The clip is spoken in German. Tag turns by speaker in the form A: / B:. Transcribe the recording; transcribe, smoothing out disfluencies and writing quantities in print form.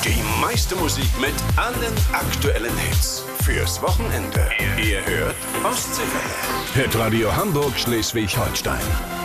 A: Die meiste Musik mit allen aktuellen Hits. Fürs Wochenende. Ihr hört Ostseewelle. Hitradio Hamburg, Schleswig-Holstein.